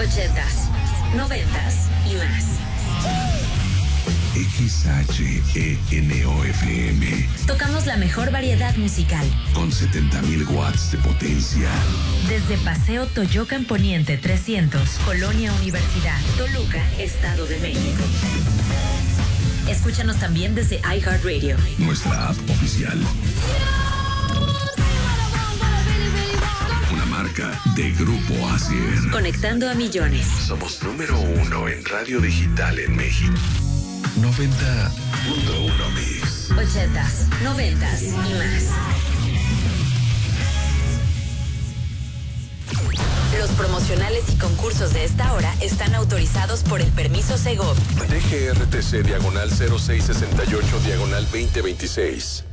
80s, 90s y más. XHENOFM. Tocamos la mejor variedad musical. Con 70,000 watts de potencia. Desde Paseo Toyocan Poniente 300, Colonia Universidad, Toluca, Estado de México. Escúchanos también desde iHeartRadio. Nuestra app oficial. Una marca de Grupo Asier. Conectando a millones. Somos número 1 en radio digital en México. 90.1 Mix. 80s, 90s y más. Los promocionales y concursos de esta hora están autorizados por el permiso Segov. DGRTC diagonal 0668 diagonal 2026.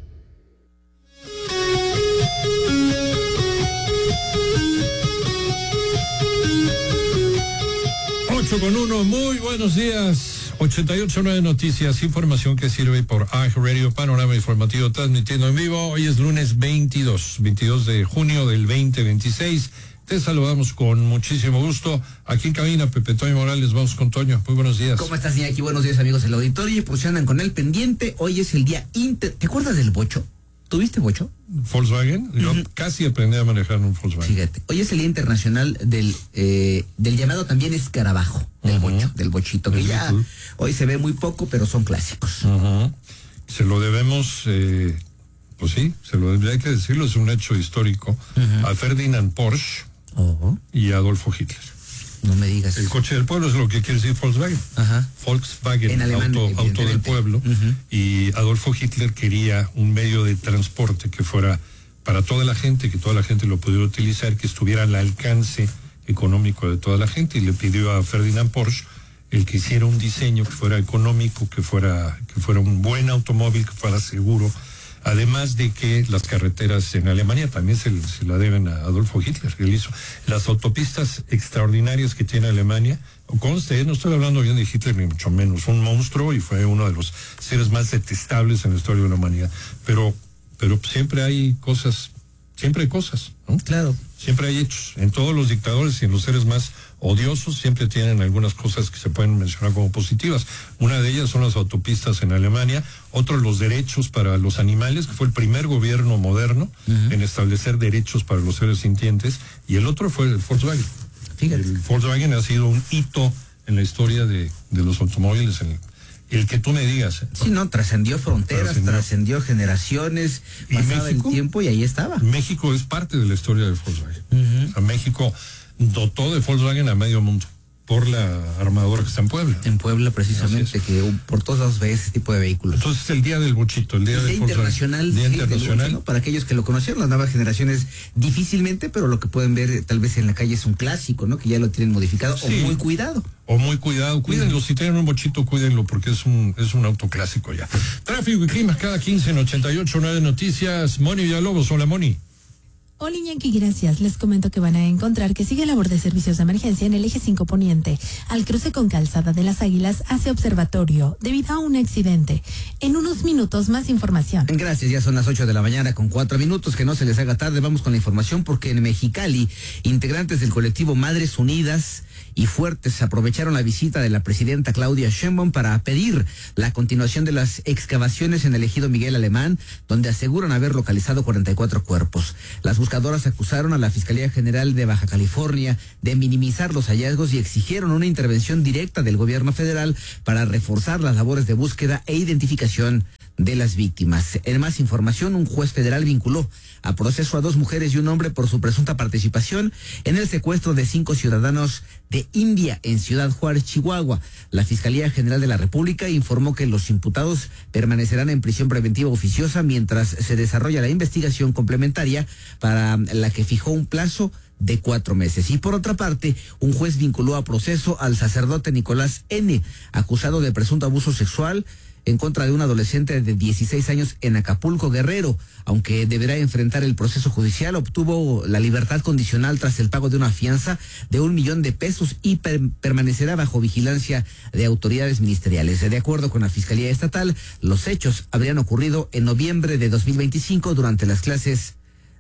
Con uno, muy buenos días. 88.9 Noticias, información que sirve por iHeartRadio, panorama informativo transmitiendo en vivo. Hoy es lunes 22 de junio del 2026. Te saludamos con muchísimo gusto. Aquí en cabina, Pepe Toño Morales, vamos con Toño. Muy buenos días. ¿Cómo estás, Iñaki? Buenos días, amigos del auditorio. Y por si andan con el pendiente, hoy es el día ¿Te acuerdas del bocho? ¿Tuviste bocho? ¿Volkswagen? Yo casi aprendí a manejar un Volkswagen. Fíjate, hoy es el Día Internacional del llamado también escarabajo, del bocho, del bochito, que ya hoy se ve muy poco, pero son clásicos. Se lo debemos, pues sí, hay que decirlo, es un hecho histórico, a Ferdinand Porsche y a Adolfo Hitler. No me digas. El coche del pueblo es lo que quiere decir Volkswagen. Volkswagen, en alemán, auto del pueblo. Y Adolfo Hitler quería un medio de transporte que fuera para toda la gente, que toda la gente lo pudiera utilizar, que estuviera al alcance económico de toda la gente, y le pidió a Ferdinand Porsche el que hiciera un diseño que fuera económico, que fuera un buen automóvil, que fuera seguro. Además de que las carreteras en Alemania también se la deben a Adolfo Hitler. Él hizo las autopistas extraordinarias que tiene Alemania. Conste, no estoy hablando bien de Hitler ni mucho menos. Fue un monstruo y fue uno de los seres más detestables en la historia de la humanidad. Pero siempre hay cosas, ¿no? Claro. Siempre hay hechos. En todos los dictadores y en los seres más odiosos siempre tienen algunas cosas que se pueden mencionar como positivas. Una de ellas son las autopistas en Alemania, otro los derechos para los animales, que fue el primer gobierno moderno en establecer derechos para los seres sintientes, y el otro fue el Volkswagen. Fíjate. El Volkswagen ha sido un hito en la historia de los automóviles, el que tú me digas. Sí, no, trascendió fronteras, trascendió generaciones, y pasaba México, el tiempo y ahí estaba. México es parte de la historia del Volkswagen. O sea, México dotó de Volkswagen a medio mundo por la armadora que está en Puebla. En Puebla, precisamente, que por todos lados ve ese tipo de vehículos. Entonces, el día del bochito, el día del internacional, Día internacional. Bocho, ¿no? Para aquellos que lo conocieron, las nuevas generaciones difícilmente, pero lo que pueden ver tal vez en la calle es un clásico, ¿no? Que ya lo tienen modificado o muy cuidado. Cuídenlo, si tienen un bochito, cuídenlo, porque es un auto clásico ya. Tráfico y clima cada 15 en 88.9 Noticias. Moni Villalobos, hola Moni. Hola Iñaki, gracias. Les comento que van a encontrar que sigue labor de servicios de emergencia en el eje 5 Poniente, al cruce con Calzada de las Águilas hacia Observatorio, debido a un accidente. En unos minutos más información. Gracias, ya son las 8 de la mañana con 4 minutos, que no se les haga tarde. Vamos con la información porque en Mexicali, integrantes del colectivo Madres Unidas y Fuertes aprovecharon la visita de la presidenta Claudia Sheinbaum para pedir la continuación de las excavaciones en el ejido Miguel Alemán, donde aseguran haber localizado 44 cuerpos. Las buscadoras acusaron a la Fiscalía General de Baja California de minimizar los hallazgos y exigieron una intervención directa del gobierno federal para reforzar las labores de búsqueda e identificación de las víctimas. En más información, un juez federal vinculó a proceso a 2 mujeres y un hombre por su presunta participación en el secuestro de 5 ciudadanos de India en Ciudad Juárez, Chihuahua. La Fiscalía General de la República informó que los imputados permanecerán en prisión preventiva oficiosa mientras se desarrolla la investigación complementaria para la que fijó un plazo de 4 meses. Y por otra parte, un juez vinculó a proceso al sacerdote Nicolás N., acusado de presunto abuso sexual en contra de un adolescente de 16 años en Acapulco, Guerrero. Aunque deberá enfrentar el proceso judicial, obtuvo la libertad condicional tras el pago de una fianza de $1,000,000 y permanecerá bajo vigilancia de autoridades ministeriales. De acuerdo con la Fiscalía Estatal, los hechos habrían ocurrido en noviembre de 2025 durante las clases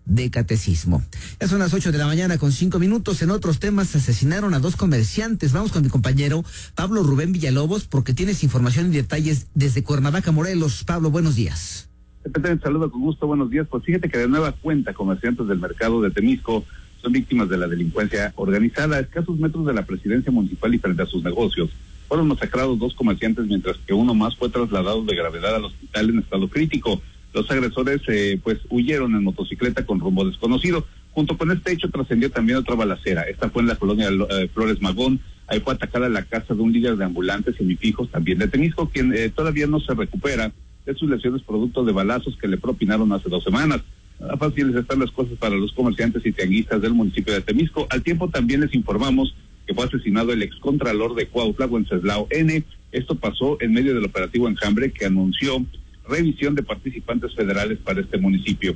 de catecismo. Ya son las 8 de la mañana con 5 minutos. En otros temas, asesinaron a 2 comerciantes. Vamos con mi compañero Pablo Rubén Villalobos porque tienes información y detalles desde Cuernavaca, Morelos. Pablo, buenos días. Te saludo con gusto, buenos días. Pues fíjate que de nueva cuenta comerciantes del mercado de Temisco son víctimas de la delincuencia organizada. A escasos metros de la presidencia municipal y frente a sus negocios fueron masacrados 2 comerciantes, mientras que uno más fue trasladado de gravedad al hospital en estado crítico. Los agresores pues huyeron en motocicleta con rumbo desconocido. Junto con este hecho trascendió también otra balacera. Esta fue en la colonia Flores Magón. Ahí fue atacada la casa de un líder de ambulantes semifijos también de Temisco, quien todavía no se recupera de sus lesiones producto de balazos que le propinaron hace 2 semanas. Fáciles están las cosas para los comerciantes y tianguistas del municipio de Temisco. Al tiempo también les informamos que fue asesinado el excontralor de Cuautla, Wenceslao N. Esto pasó en medio del operativo Enjambre, que anunció revisión de participantes federales para este municipio.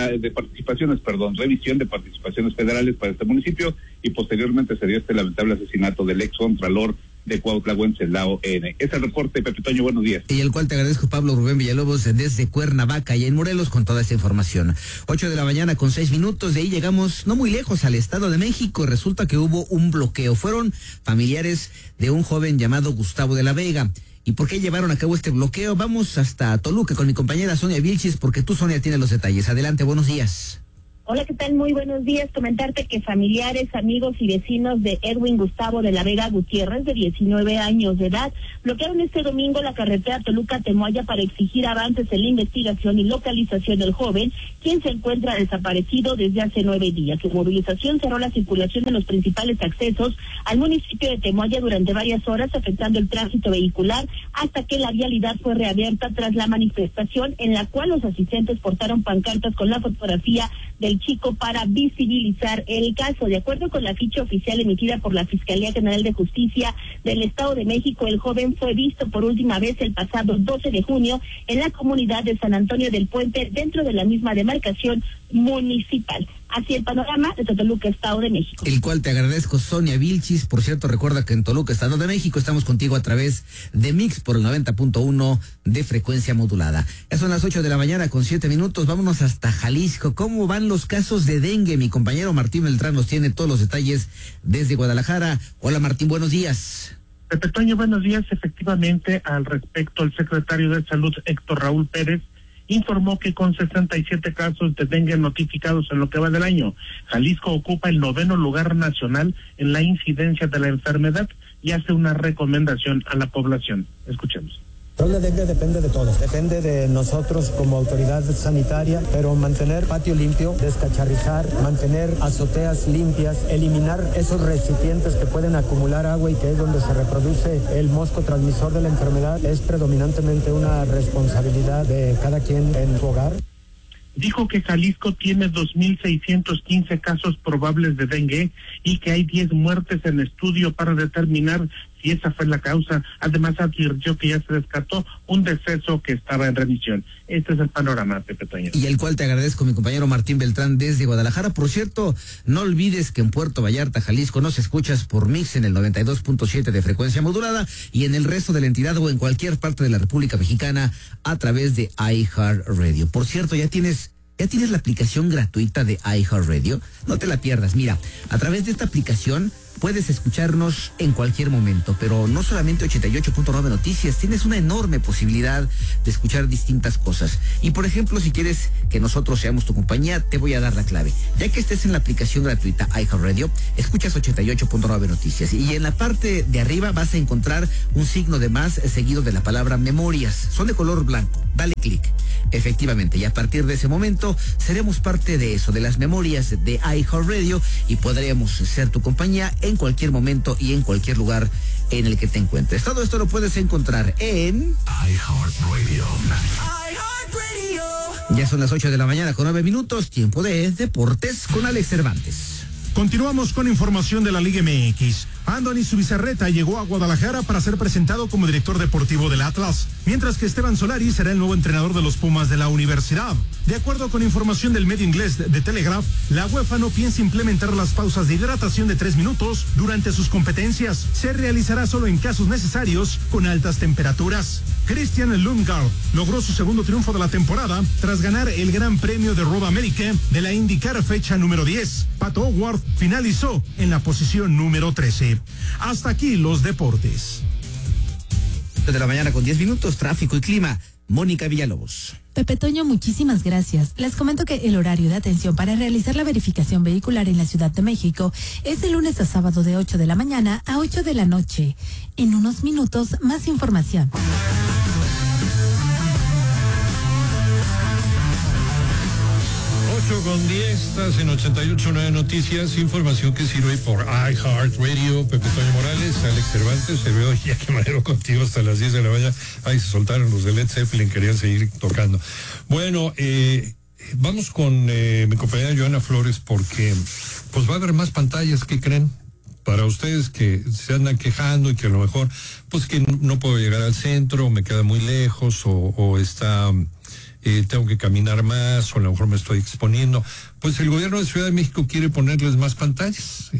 Revisión de participaciones federales para este municipio, y posteriormente se dio este lamentable asesinato del excontralor de Cuautla, Wenceslao N. Es el reporte, Pepe Toño, buenos días. Y el cual te agradezco, Pablo Rubén Villalobos, desde Cuernavaca y en Morelos, con toda esta información. 8 de la mañana con 6 minutos, de ahí llegamos no muy lejos al Estado de México. Resulta que hubo un bloqueo. Fueron familiares de un joven llamado Gustavo de la Vega. ¿Y por qué llevaron a cabo este bloqueo? Vamos hasta Toluca con mi compañera Sonia Vilchis, porque tú, Sonia, tienes los detalles. Adelante, buenos días. Hola, ¿qué tal? Muy buenos días. Comentarte que familiares, amigos y vecinos de Edwin Gustavo de la Vega Gutiérrez, de 19 años de edad, bloquearon este domingo la carretera Toluca-Temoaya para exigir avances en la investigación y localización del joven, quien se encuentra desaparecido desde hace 9 días. Su movilización cerró la circulación de los principales accesos al municipio de Temoaya durante varias horas, afectando el tránsito vehicular, hasta que la vialidad fue reabierta tras la manifestación, en la cual los asistentes portaron pancartas con la fotografía del chico para visibilizar el caso. De acuerdo con la ficha oficial emitida por la Fiscalía General de Justicia del Estado de México, el joven fue visto por última vez el pasado 12 de junio en la comunidad de San Antonio del Puente, dentro de la misma demarcación municipal. Así el panorama de Toluca, Estado de México. El cual te agradezco, Sonia Vilchis. Por cierto, recuerda que en Toluca, Estado de México, estamos contigo a través de Mix por el 90.1 de frecuencia modulada. Ya son las 8 de la mañana con 7 minutos. Vámonos hasta Jalisco. ¿Cómo van los casos de dengue? Mi compañero Martín Beltrán nos tiene todos los detalles desde Guadalajara. Hola, Martín, buenos días. Pepe Toño, buenos días. Efectivamente, al respecto, el secretario de Salud, Héctor Raúl Pérez, informó que con 67 casos de dengue notificados en lo que va del año, Jalisco ocupa el 9º lugar nacional en la incidencia de la enfermedad y hace una recomendación a la población. Escuchemos. El control de dengue depende de todos, depende de nosotros como autoridad sanitaria, pero mantener patio limpio, descacharrizar, mantener azoteas limpias, eliminar esos recipientes que pueden acumular agua y que es donde se reproduce el mosco transmisor de la enfermedad, es predominantemente una responsabilidad de cada quien en su hogar. Dijo que Jalisco tiene 2.615 casos probables de dengue y que hay 10 muertes en estudio para determinar si esa fue la causa. Además advirtió que ya se descartó un deceso que estaba en revisión. Este es el panorama, Pepe Toño. Y el cual te agradezco, mi compañero Martín Beltrán, desde Guadalajara. Por cierto, no olvides que en Puerto Vallarta, Jalisco, nos escuchas por Mix en el 92.7 de frecuencia modulada y en el resto de la entidad o en cualquier parte de la República Mexicana a través de iHeartRadio. Por cierto, ¿Ya tienes la aplicación gratuita de iHeartRadio? No te la pierdas. Mira, a través de esta aplicación puedes escucharnos en cualquier momento, pero no solamente 88.9 Noticias, tienes una enorme posibilidad de escuchar distintas cosas. Y por ejemplo, si quieres que nosotros seamos tu compañía, te voy a dar la clave. Ya que estés en la aplicación gratuita iHeartRadio, escuchas 88.9 Noticias y en la parte de arriba vas a encontrar un signo de más seguido de la palabra memorias. Son de color blanco. Dale clic. Efectivamente, y a partir de ese momento seremos parte de eso, de las memorias de iHeartRadio, y podremos ser tu compañía en cualquier momento y en cualquier lugar en el que te encuentres. Todo esto lo puedes encontrar en iHeartRadio. Ya son las 8 de la mañana con 9 minutos, tiempo de Deportes con Alex Cervantes. Continuamos con información de la Liga MX. Andoni Zubizarreta llegó a Guadalajara para ser presentado como director deportivo del Atlas, mientras que Esteban Solari será el nuevo entrenador de los Pumas de la universidad. De acuerdo con información del medio inglés de Telegraph, la UEFA no piensa implementar las pausas de hidratación de 3 minutos durante sus competencias. Se realizará solo en casos necesarios con altas temperaturas. Christian Lundgaard logró su segundo triunfo de la temporada tras ganar el Gran Premio de Road America de la IndyCar fecha número 10. Pato O'Ward finalizó en la posición número 13. Hasta aquí los deportes. De la mañana con 10 minutos, tráfico y clima. Mónica Villalobos. Pepe Toño, muchísimas gracias. Les comento que el horario de atención para realizar la verificación vehicular en la Ciudad de México es de lunes a sábado de 8 de la mañana a 8 de la noche. En unos minutos, más información. 8:10, estás en 88.9 Noticias, información que sirve por iHeartRadio. Pepe Toño Morales, Alex Cervantes, se veo ya que Madero contigo hasta las 10 de la mañana. Ahí se soltaron los de Led Zeppelin, querían seguir tocando. Bueno, vamos con mi compañera Joana Flores, porque pues va a haber más pantallas, ¿qué creen? Para ustedes que se andan quejando y que a lo mejor, pues que no puedo llegar al centro, me queda muy lejos, o está... tengo que caminar más, o a lo mejor me estoy exponiendo. Pues el gobierno de Ciudad de México quiere ponerles más pantallas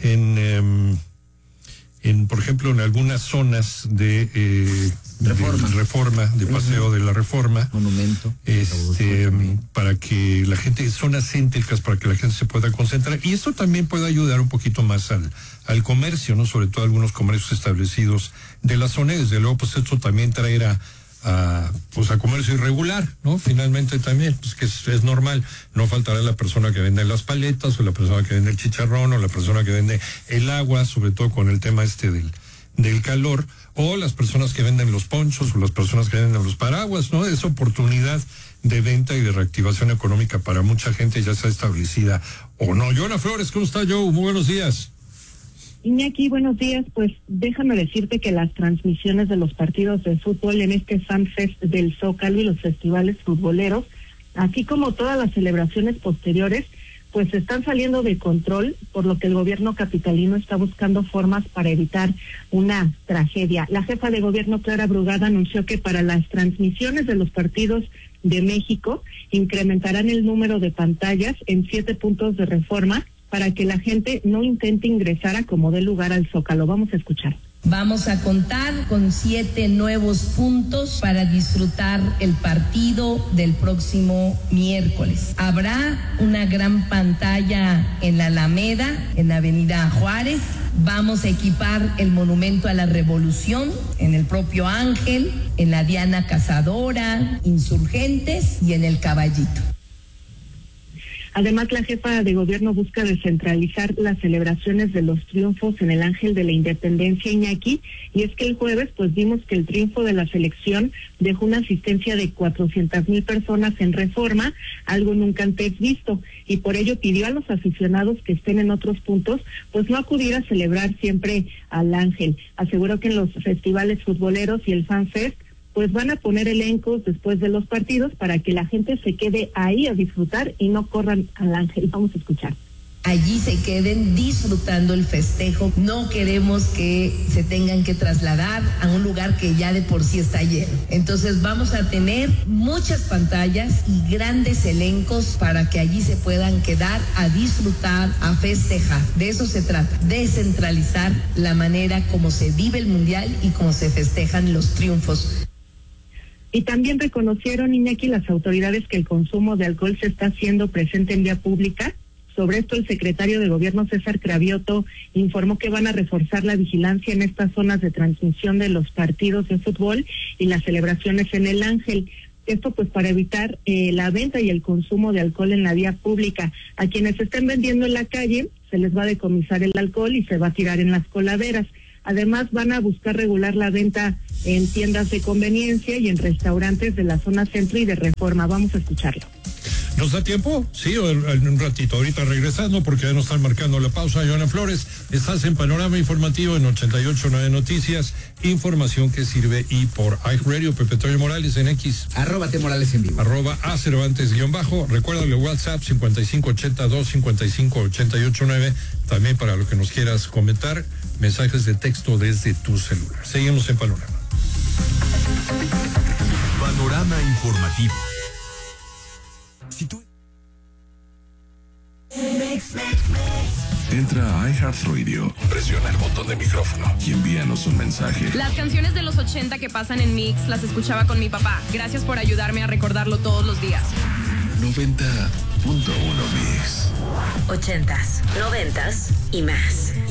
por ejemplo, en algunas zonas de Reforma, de Paseo de la Reforma, Monumento, para que la gente, zonas céntricas, para que la gente se pueda concentrar, y eso también puede ayudar un poquito más al comercio, ¿no? Sobre todo algunos comercios establecidos de la zona, y desde luego pues esto también traerá a comercio irregular, ¿no? Finalmente también, pues que es normal, no faltará la persona que vende las paletas, o la persona que vende el chicharrón, o la persona que vende el agua, sobre todo con el tema del calor, o las personas que venden los ponchos, o las personas que venden los paraguas, ¿no? Es oportunidad de venta y de reactivación económica para mucha gente, ya sea establecida o no. Joana Flores, ¿cómo está, Joe? Muy buenos días. Iñaki, buenos días. Pues déjame decirte que las transmisiones de los partidos de fútbol en este FanFest del Zócalo y los festivales futboleros, así como todas las celebraciones posteriores, pues están saliendo de control, por lo que el gobierno capitalino está buscando formas para evitar una tragedia. La jefa de gobierno, Clara Brugada, anunció que para las transmisiones de los partidos de México incrementarán el número de pantallas en 7 puntos de Reforma, para que la gente no intente ingresar a como dé lugar al Zócalo. Vamos a escuchar. Vamos a contar con 7 nuevos puntos para disfrutar el partido del próximo miércoles. Habrá una gran pantalla en la Alameda, en la Avenida Juárez. Vamos a equipar el Monumento a la Revolución, en el propio Ángel, en la Diana Cazadora, Insurgentes y en el Caballito. Además, la jefa de gobierno busca descentralizar las celebraciones de los triunfos en el Ángel de la Independencia, Iñaki, y es que el jueves pues vimos que el triunfo de la selección dejó una asistencia de 400,000 personas en Reforma, algo nunca antes visto, y por ello pidió a los aficionados que estén en otros puntos pues no acudir a celebrar siempre al Ángel. Aseguró que en los festivales futboleros y el FanFest pues van a poner elencos después de los partidos para que la gente se quede ahí a disfrutar y no corran al Ángel. Vamos a escuchar. Allí se queden disfrutando el festejo. No queremos que se tengan que trasladar a un lugar que ya de por sí está lleno. Entonces vamos a tener muchas pantallas y grandes elencos para que allí se puedan quedar a disfrutar, a festejar. De eso se trata, descentralizar la manera como se vive el Mundial y cómo se festejan los triunfos. Y también reconocieron, Iñaki, las autoridades que el consumo de alcohol se está haciendo presente en vía pública. Sobre esto, el secretario de Gobierno, César Cravioto, informó que van a reforzar la vigilancia en estas zonas de transmisión de los partidos de fútbol y las celebraciones en el Ángel. Esto pues para evitar la venta y el consumo de alcohol en la vía pública. A quienes estén vendiendo en la calle, se les va a decomisar el alcohol y se va a tirar en las coladeras. Además, van a buscar regular la venta en tiendas de conveniencia y en restaurantes de la zona centro y de Reforma. Vamos a escucharlo. ¿Nos da tiempo? Sí, en un ratito. Ahorita regresando, porque ya nos están marcando la pausa. Joana Flores, estás en Panorama Informativo en 88.9 Noticias. Información que sirve y por iHeartRadio. Pepe Toño Morales en X. @T Morales en vivo. @A_Cervantes_. Recuérdale WhatsApp 5582-5588-9. También para lo que nos quieras comentar, mensajes de texto desde tu celular. Seguimos en Panorama. Panorama Informativo. Entra a iHeartRadio, presiona el botón de micrófono y envíanos un mensaje. Las canciones de los 80 que pasan en Mix las escuchaba con mi papá. Gracias por ayudarme a recordarlo todos los días. 90.1 Mix. 80s, 90s y más.